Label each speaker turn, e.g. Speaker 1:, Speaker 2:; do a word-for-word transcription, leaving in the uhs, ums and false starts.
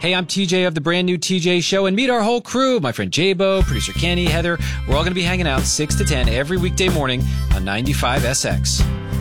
Speaker 1: Hey, I'm T J of the brand new T J Show, and meet our whole crew. My friend J-Bo, producer Kenny, Heather. We're all going to be hanging out six to ten every weekday morning on ninety-five S X.